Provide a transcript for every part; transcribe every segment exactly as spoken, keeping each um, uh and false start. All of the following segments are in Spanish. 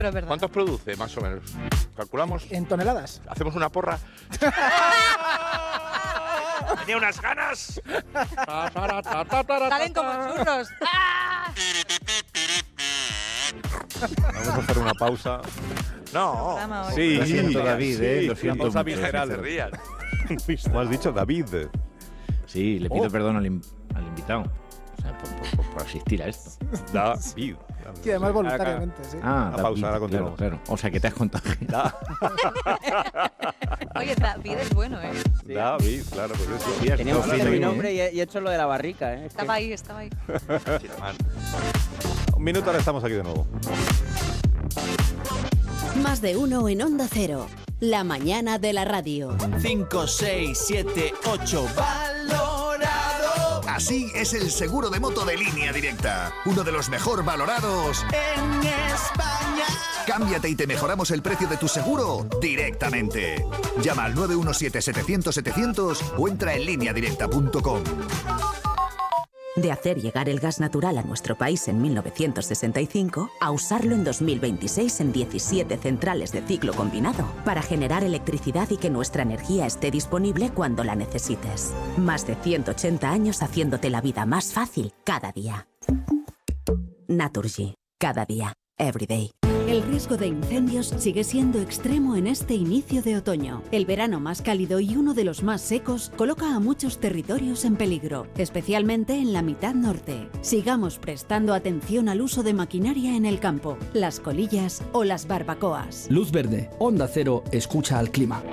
Pero es verdad. ¿Cuántos produce, más o menos? ¿Calculamos? En toneladas. ¿Hacemos una porra? ¡Tenía unas ganas! Salen como churros. ¡Ah! Vamos a hacer una pausa. No. Sí, Lo siento, sí, David, sí, eh, lo sí, siento pausa mucho. visceral. Se rían. ¿Cómo has dicho, David? Sí, le pido Oh. perdón al, in- al invitado. O sea, por, por- por- por asistir a esto. David. Y además voluntariamente, sí. Ah, Una David, pausa, ahora claro, continuamos. claro. O sea, que te has contagiado. Oye, David es bueno, ¿eh? David, claro, pues eso. Teníamos que Sí, hacer mi sí. nombre y he, y he hecho lo de la barrica, ¿eh? Es Estaba que- ahí, estaba ahí. Un minuto, ahora estamos aquí de nuevo. Más de uno en Onda Cero. La mañana de la radio. cinco, seis, siete, ocho. ¡Valorado! Así es el seguro de moto de Línea Directa. Uno de los mejor valorados en España. Cámbiate y te mejoramos el precio de tu seguro directamente. Llama al nueve uno siete, setecientos, setecientos o entra en línea directa punto com. De hacer llegar el gas natural a nuestro país en mil novecientos sesenta y cinco a usarlo en dos mil veintiséis en diecisiete centrales de ciclo combinado para generar electricidad y que nuestra energía esté disponible cuando la necesites. Más de ciento ochenta años haciéndote la vida más fácil cada día. Naturgy. Cada día. Every day. El riesgo de incendios sigue siendo extremo en este inicio de otoño. El verano más cálido y uno de los más secos coloca a muchos territorios en peligro, especialmente en la mitad norte. Sigamos prestando atención al uso de maquinaria en el campo, las colillas o las barbacoas. Luz verde, Onda Cero, escucha al clima.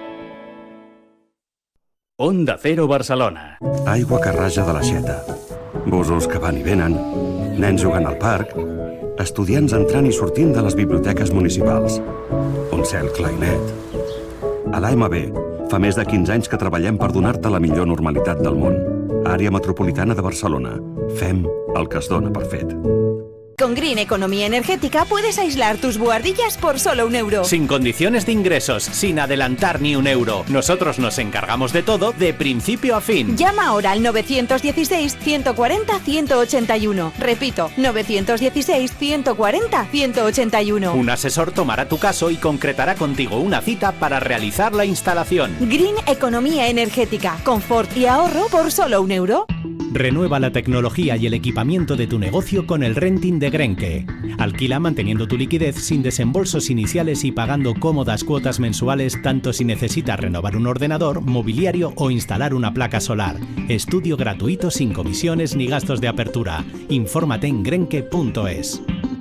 Onda Cero Barcelona. Aigua que raja de l'aixeta, busos que van i venen, nens jugant al parc, estudiants entrant i sortint de les biblioteques municipals, un cel clar i net. A l'A M B fa més de quinze anys que treballem per donar-te la millor normalitat del món. Àrea Metropolitana de Barcelona. Fem el que es dona per fet. Con Green Economía Energética puedes aislar tus buhardillas por solo un euro. Sin condiciones de ingresos, sin adelantar ni un euro. Nosotros nos encargamos de todo de principio a fin. Llama ahora al nueve uno seis, ciento cuarenta, ciento ochenta y uno. Repito, nueve uno seis, ciento cuarenta, ciento ochenta y uno. Un asesor tomará tu caso y concretará contigo una cita para realizar la instalación. Green Economía Energética. Confort y ahorro por solo un euro. Renueva la tecnología y el equipamiento de tu negocio con el renting de Grenke. Alquila manteniendo tu liquidez sin desembolsos iniciales y pagando cómodas cuotas mensuales tanto si necesitas renovar un ordenador, mobiliario o instalar una placa solar. Estudio gratuito sin comisiones ni gastos de apertura. Infórmate en grenke punto es.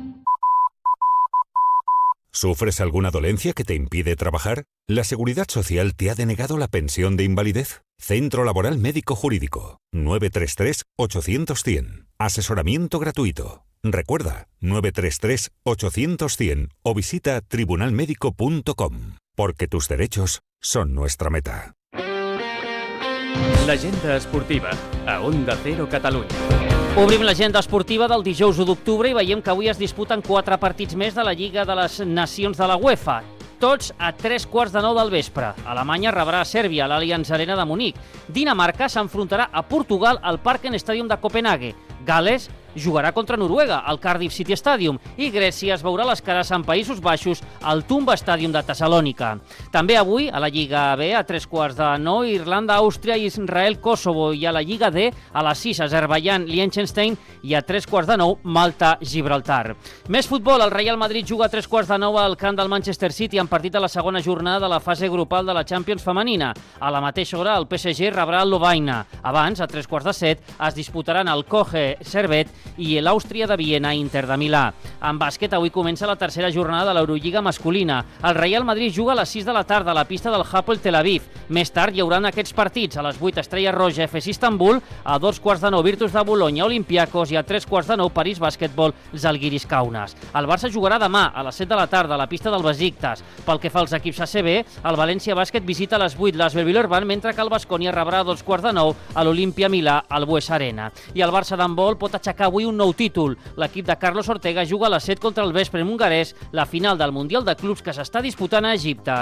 ¿Sufres alguna dolencia que te impide trabajar? ¿La Seguridad Social te ha denegado la pensión de invalidez? Centro Laboral Médico Jurídico. nueve tres tres, ochocientos, cien. Asesoramiento gratuito. Recuerda, nueve tres tres, ochocientos, cien o visita tribunal médico punto com. Porque tus derechos son nuestra meta. L'agenda esportiva a Onda Cero Catalunya. Obrim l'agenda esportiva del dijous u d'octubre i veiem que avui es disputen quatre partits més de la Lliga de les Nacions de la UEFA. Tots a tres quarts de nou del vespre. Alemanya rebrà a Sèrbia a l'Allianz Arena de Munic. Dinamarca s'enfrontarà a Portugal al Parken Stadium de Copenhague. Gales jugarà contra Noruega al Cardiff City Stadium i Grècia es veurà les cares en Països Baixos al Tumba Stadium de Tessalònica. També avui, a la Lliga B, a tres quarts de nou, Irlanda, Àustria, Israel, Kosovo, i a la Lliga D, a les sis, Azerbaiyán, Liechtenstein, i a tres quarts de nou, Malta, Gibraltar. Més futbol, el Real Madrid juga a tres quarts de nou al camp del Manchester City en partit de la segona jornada de la fase grupal de la Champions femenina. A la mateixa hora, el P S G rebrà el Lovaina. Abans, a tres quarts de set, es disputaran el Koche Servet i l'Àustria de Viena Inter de Milà. En bàsquet, avui comença la tercera jornada de l'Eurolliga masculina. El Real Madrid juga a les sis de la tarda a la pista del Hapoel Tel Aviv. Més tard hi haurà aquests partits. A les vuit, Estrella Roja, F S Istanbul, a dos quarts de nou, Virtus de Bologna, Olympiacos, i a tres quarts de nou, París Bàsquetbol, Zalgiris Kaunas. El Barça jugarà demà a les set de la tarda a la pista del Besiktas. Pel que fa als equips A C B, el València Bàsquet visita a les vuit l'Asvel Villeurbanne, mentre que el Baskonia rebrà a dos quarts de nou a l'Olimpia Milà al Bues Arena. I el Barça d'handbol pot aixecar avui un nou títol. L'equip de Carlos Ortega juga a les set contra el Veszprém hongarès, la final del Mundial de Clubs que s'està disputant a Egipte.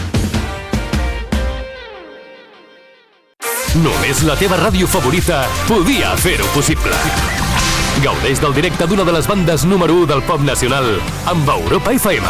Només la teva ràdio favorita podia fer-ho possible. Gaudeix del directe d'una de les bandes número u del pop nacional amb Europa F M.